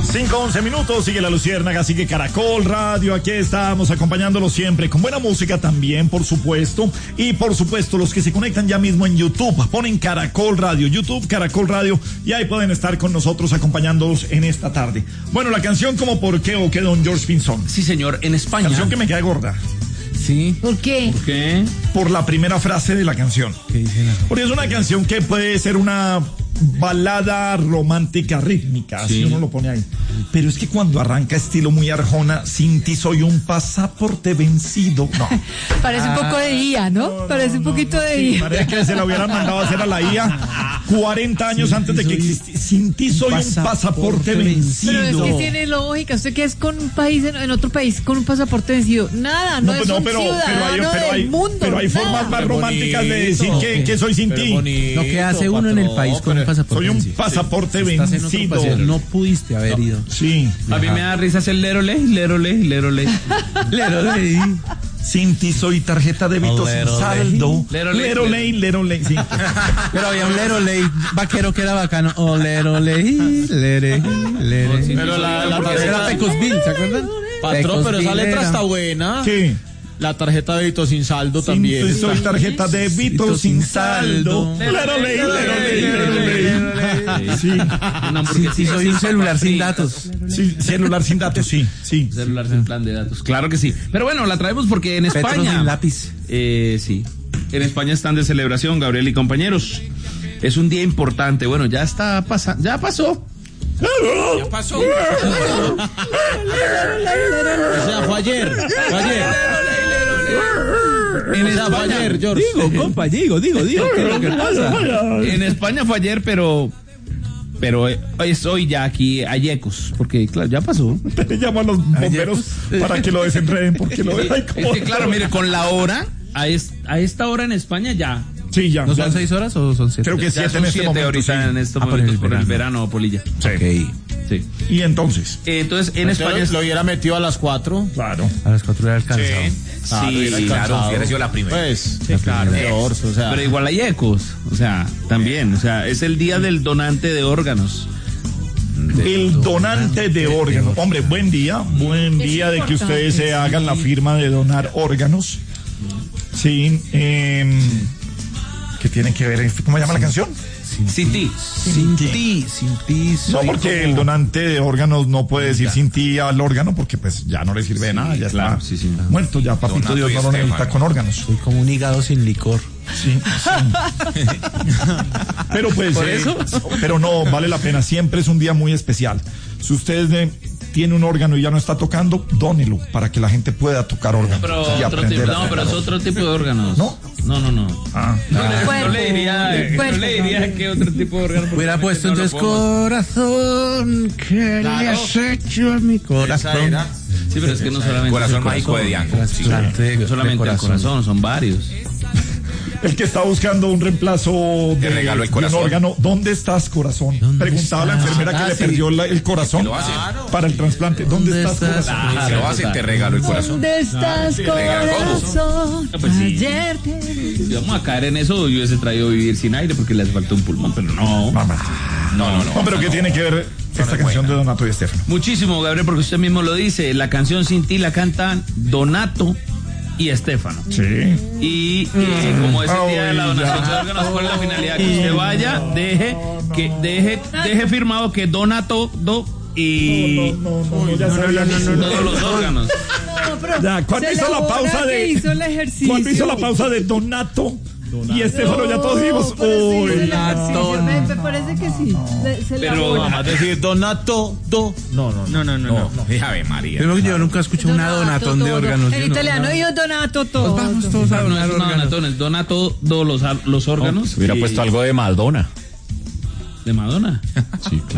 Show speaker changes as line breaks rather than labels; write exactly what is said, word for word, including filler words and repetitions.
cinco once minutos, sigue La Luciérnaga, sigue Caracol Radio, aquí estamos acompañándolos siempre con buena música también, por supuesto, y por supuesto los que se conectan ya mismo en YouTube, ponen Caracol Radio, YouTube, Caracol Radio, y ahí pueden estar con nosotros acompañándolos en esta tarde. Bueno, la canción como ¿Por qué o qué, don George Pinzón?
Sí, señor, en España.
Canción que me queda gorda.
Sí.
¿Por qué?
¿Por qué?
Por la primera frase de la canción.
¿Qué dice la...
Porque es una canción que puede ser una balada romántica rítmica,
Sí.
si uno lo pone ahí. Pero es que cuando arranca estilo muy Arjona, sin ti soy un pasaporte vencido. No.
Parece un poco de I A, ¿no?
No,
Parece
no,
un
no,
poquito
no,
de
sí,
I A.
parece que se la hubieran mandado a hacer a la I A cuarenta años
Sin
antes de
ti
que
soy
existiera. Sin ti soy un
pasaporte
pasaporte vencido.
Pero es que tiene lógica. ¿Usted qué es con un país, en, en otro país, con un pasaporte vencido? Nada, no,
No,
es
no,
un
pero,
ciudadano
pero hay, pero
del
hay,
mundo.
pero hay
nada.
formas más
Pero
románticas de
bonito.
decir que, que soy sin ti.
Lo
que hace uno en el país con un pasaporte
Soy un
vencido.
pasaporte
Estás en otro
vencido.
país, no pudiste haber ido.
Sí.
A mí me da risa hacer lero ley, lero ley, lero ley. Lero ley.
Sin ti soy tarjeta de débito sin
Lero
saldo.
ley.
Lero ley, lero ley, sí.
Pero había un lero ley vaquero que era bacano. Oh, lero ley, lere, lere.
Pero la, la
Ese era
tarjeta,
Pecosville, ¿se acuerdan?
patrón, pero esa letra está buena.
¿Qué?
La tarjeta de débito sin saldo
Sin
también.
ti soy tarjeta de débito sin saldo. Lero ley, lero ley, lero ley. Sí.
Sí, sí, soy un celular sin datos.
Sí, celular sin datos, sí, sí.
Celular sin plan de datos. Claro que sí. Pero bueno, la traemos porque en
Petro
España.
sin lápiz.
Eh, sí. En España están de celebración, Gabriel y compañeros. Es un día importante. Bueno, ya está pasando. Ya pasó.
Ya pasó. O sea, fue ayer. Fue ayer.
En
O sea, fue
España.
ayer, George.
Digo, compa, digo, digo, digo, ¿qué es lo que pasa?
En España fue ayer, pero. Pero eh, es hoy ya aquí hay ecos. Porque, claro, ya pasó.
Te llamo a los bomberos para que lo desenreden, porque lo dejan
Es
como...
que, claro, mire, con la hora. A, es- a esta hora en España ya.
Sí, ya.
¿No
ya.
son seis horas o son siete?
Creo que
Ya
siete
son
en este
siete
momento.
ahorita
sí.
en estos
Ah, por
momentos
el
por el
verano.
verano, Polilla.
Sí.
Sí.
Y entonces,
Eh, Entonces, en España.
Lo hubiera metido a las cuatro.
claro.
A las cuatro era alcanzado.
Claro, hubiera alcanzado.
hubiera sido la primera.
Pues,
Sí, claro.
George, o sea.
Pero igual hay ecos, o sea, también, o sea, es el día del donante de órganos.
El donante de órganos. Hombre, buen día, buen
Es
día de que
importante,
ustedes se
sí.
hagan la firma de donar órganos. Sí. Eh, ¿Qué tiene que ver? ¿Cómo se llama la canción?
Sin ti.
Sin ti, sin ti.
No,
soy
porque
como-
el donante de órganos no puede decir sin ti al órgano porque pues ya no le sirve de nada, ya
claro,
está
sí, sí.
muerto, ya papito
Donato
Dios
y
no lo necesita
Estefano.
con órganos.
Soy como un hígado sin licor.
Sí, sí. Pero pues,
¿Por
eh,
eso?
pero no, vale la pena, siempre es un día muy especial. Si usted eh, tiene un órgano y ya no está tocando, dónelo para que la gente pueda tocar órganos
Pero
y
otro
aprender
tipo,
a
no, pero es
tocar.
otro tipo de órganos.
¿No?
No, no, no.
Ah,
No, le- no
cuerpo,
le diría,
el
no
cuerpo,
le diría
¿no?
que otro tipo de órgano. porque
Hubiera puesto
no lo
entonces
podemos-
corazón, ¿qué le
Claro.
has hecho a mi
Esa
corazón?
era.
Sí, pero es que no solamente
Corazón
es el
mágico de Diango. Sí.
Trasplante de-
No solamente
de
el corazón, son varios.
el que está buscando un reemplazo de,
Te regaló el
de un
corazón. órgano.
¿Dónde estás, corazón?
¿Dónde
Preguntaba la
estás?
enfermera que
Ah,
le
sí.
perdió la- el corazón
Lo hace.
para el trasplante. ¿Dónde,
¿Dónde
estás,
estás?
corazón?
Ah,
Se lo hace, te regalo el corazón.
¿Dónde estás,
regalo.
corazón?
Ah, pues sí.
Ayer te vi.
Si vamos a caer en eso, yo hubiese traído Vivir sin aire porque le hace falta un pulmón, pero no.
No, no,
No, no, no.
no, pero ¿qué tiene que ver esta
es
canción
buena.
de Donato y Estefano?
Muchísimo, Gabriel, porque usted mismo lo dice. La canción Sin ti la cantan Donato y Estefano.
Sí.
Y eh, como es el día de la
Ay,
donación
ya.
de órganos, ¿cuál es la finalidad? Que usted vaya, deje, que deje, deje firmado que Donato do y
No, no, no, ya sabía que sí.
todos los órganos.
No, pero
Ya, ¿cuándo
se
hizo la
elabora
pausa
que
de-
hizo el ejercicio.
Cuando hizo la pausa de Donato y Estefano, ya todos dijimos,
pero sí hizo el
uy,
ejercicio. Me, me parece que sí. Se- se
Pero-
elabora.
Vamos a decir Donato, do. No, no, no.
No, no, no, no.
Ave María.
Yo, yo nunca he escuchado una donatón de
todo.
órganos.
En
yo no-
italiano dijo Donato todo.
Vamos todos a
No,
donar
es una
órganos.
donatón, es Donato do los, los órganos.
Hubiera
y-
puesto algo de Madonna.
de Madonna.
Sí, claro.